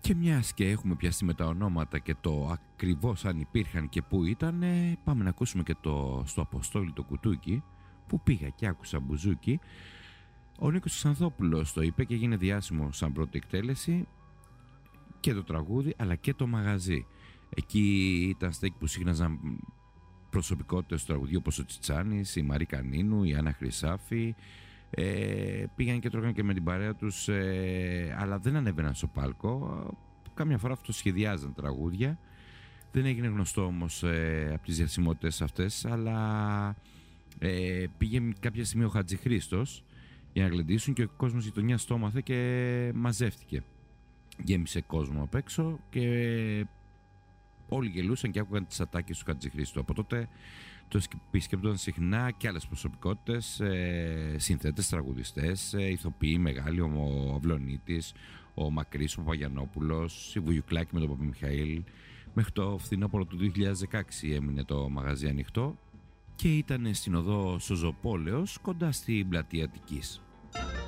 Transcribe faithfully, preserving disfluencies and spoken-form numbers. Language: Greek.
Και μιας και έχουμε πιαστεί με τα ονόματα και το ακριβώς αν υπήρχαν και πού ήταν, πάμε να ακούσουμε και το στο Αποστόλη το κουτούκι, που πήγα και άκουσα μπουζούκι. Ο Νίκος Ξανθόπουλος το είπε και έγινε διάσημο σαν πρώτη εκτέλεση, και το τραγούδι αλλά και το μαγαζί. Εκεί ήταν στέκι που σύγχναζαν προσωπικότητες του τραγουδιού όπως ο Τσιτσάνης, η Μαρή Κανίνου, η Άννα Χρυσάφη. Ε, πήγαν και τρώγαν και με την παρέα τους, ε, αλλά δεν ανέβαιναν στο πάλκο. Κάμια φορά αυτοσχεδιάζαν τραγούδια. Δεν έγινε γνωστό όμως ε, από τις διασημότητες αυτές, αλλά ε, πήγε κάποια στιγμή ο Χατζηχρήστος για να γλεντήσουν και ο κόσμος γειτονιάς το έμαθε και μαζεύτηκε. Γέμισε κόσμο απ' έξω και όλοι γελούσαν και άκουγαν τις ατάκες του Χατζηχρήστου. Από τότε το επισκέπτονταν συχνά και άλλες προσωπικότητες, ε, συνθέτες, τραγουδιστές, ε, ηθοποιοί μεγάλοι, ο Αυλονίτης, ο Μακρύς, ο Παπαγιαννόπουλος, η Βουγιουκλάκη με τον Παπαμιχαήλ. Μέχρι το φθινόπωρο του δύο χιλιάδες δεκαέξι έμεινε το μαγαζί ανοιχτό και ήταν στην οδό Σοζοπόλεως, κοντά στην πλατεία Αττικής.